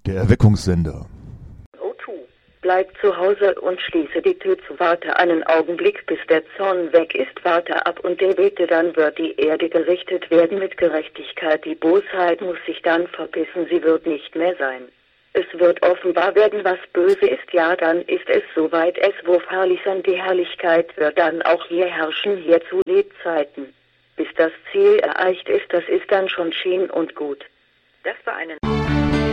Der Erweckungssender. O2. Bleib zu Hause und schließe die Tür zu. Warte einen Augenblick, bis der Zorn weg ist. Warte ab und bete, dann wird die Erde gerichtet werden mit Gerechtigkeit. Die Bosheit muss sich dann verbissen, sie wird nicht mehr sein. Es wird offenbar werden, was böse ist, ja, dann ist es soweit, es wo herrlich sein, die Herrlichkeit wird dann auch hier herrschen, hier zu Lebzeiten. Bis das Ziel erreicht ist, das ist dann schon schön und gut. Das war eine